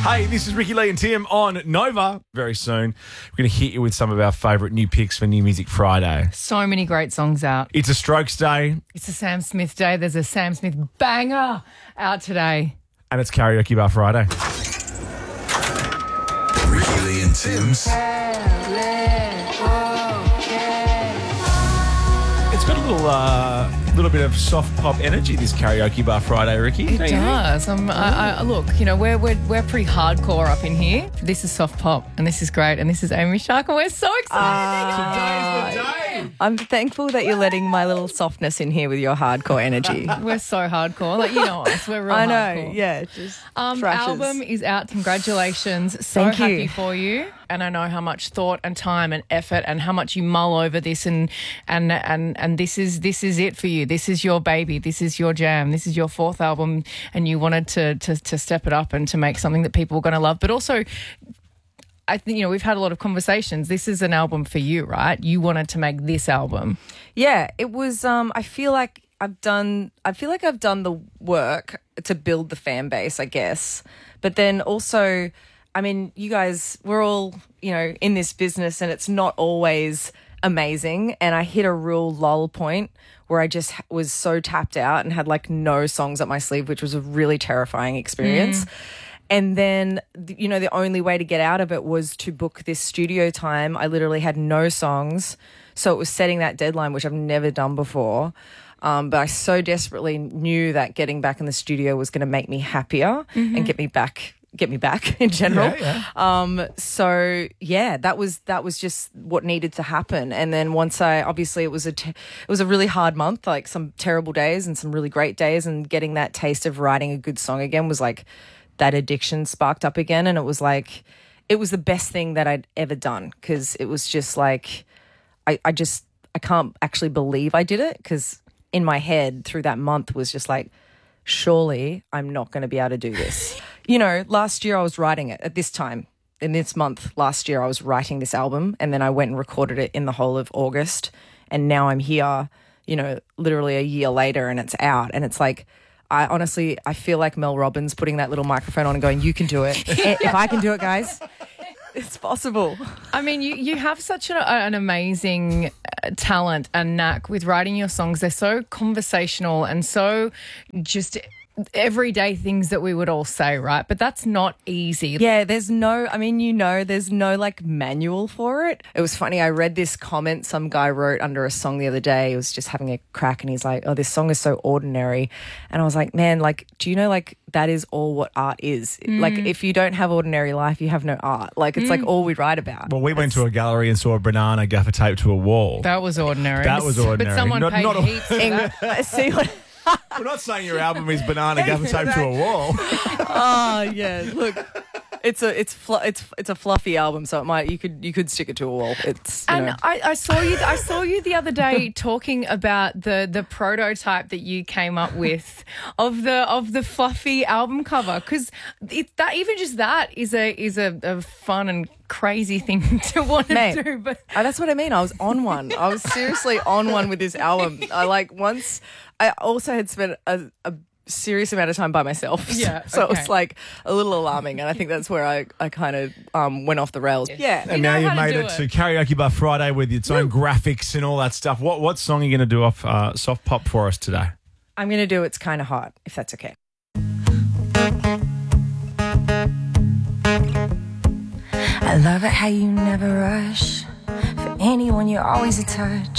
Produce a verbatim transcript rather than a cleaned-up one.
Hey, this is Ricky Lee and Tim on Nova. Very soon, we're going to hit you with some of our favourite new picks for New Music Friday. So many great songs out. It's a Strokes Day. It's a Sam Smith day. There's a Sam Smith banger out today. And it's Karaoke Bar Friday. Ricky Lee and Tim's. It's got a little, uh, little bit of soft pop energy, this Karaoke Bar Friday, Ricky. It Don't you think? does. Um, I, I, look, you know, we're, we're we're pretty hardcore up in here. This is soft pop, and this is great, and this is Amy Shark, and we're so excited. Today's the day. I'm thankful that you're letting my little softness in here with your hardcore energy. We're so hardcore. Like, you know us. We're real I know, hardcore. yeah. Just Um, thrashes. album is out. Congratulations. So Thank you. happy for you. And I know how much thought and time and effort and how much you mull over this, and and and and this is this is it for you. This is your baby. This is your jam. This is your fourth album, and you wanted to to, to step it up and to make something that people are going to love. But also, I think, you know, we've had a lot of conversations. This is an album for you, right? You wanted to make this album. Yeah, it was, um, I feel like I've done, I feel like I've done the work to build the fan base, I guess. But then also, I mean, you guys, we're all, you know, in this business and it's not always amazing. And I hit a real lull point where I just was so tapped out and had like no songs up my sleeve, which was a really terrifying experience. Mm. And then, you know, the only way to get out of it was to book this studio time. I literally had no songs. So it was setting that deadline, which I've never done before. Um, but I so desperately knew that getting back in the studio was going to make me happier mm-hmm. and get me back get me back in general. Yeah, yeah. Um, so yeah, that was that was just what needed to happen. And then once I obviously it was a t- it was a really hard month, like some terrible days and some really great days, and getting that taste of writing a good song again was like that addiction sparked up again, and it was like it was the best thing that I'd ever done, because it was just like I, I just I can't actually believe I did it, because in my head through that month was just like, surely I'm not going to be able to do this. You know, last year I was writing it at this time. In this month last year I was writing this album, and then I went and recorded it in the whole of August, and now I'm here, you know, literally a year later, and it's out, and it's like, I honestly, I feel like Mel Robbins putting that little microphone on and going, you can do it. If I can do it, guys, it's possible. I mean, you, you have such a, an amazing uh, talent and knack with writing your songs. They're so conversational and so just everyday things that we would all say, right? But that's not easy. Yeah, there's no, I mean, you know, there's no like manual for it. It was funny. I read this comment some guy wrote under a song the other day. He was just having a crack and he's like, oh, this song is so ordinary. And I was like, man, like, do you know, like, that is all what art is. Mm. Like, if you don't have ordinary life, you have no art. Like, it's mm. like all we write about. Well, we went to a gallery and saw a banana gaffer taped to a wall. That was ordinary. That was ordinary. But someone not, paid not heaps for that. See what... We're not saying your album is banana gaffer taped to a wall. Oh yeah, look, it's a it's fl- it's it's a fluffy album, so it might you could you could stick it to a wall. It's you and know. I, I saw you I saw you the other day talking about the the prototype that you came up with of the of the fluffy album cover, because that even just that is a is a, a fun and crazy thing to want to Mate, do. But oh, that's what I mean. I was on one. I was seriously on one with this album. I like once. I also had spent a, a serious amount of time by myself. Yeah, so okay. it was like a little alarming, and I think that's where I, I kind of um, went off the rails. Yeah. And You now know you've how to made do it, it. to Karaoke Bar Friday with its own graphics and all that stuff. What what song are you going to do off uh, Soft Pop for us today? I'm going to do It's Kinda Hot, if that's okay. I love it how you never rush. For anyone, you're always a touch.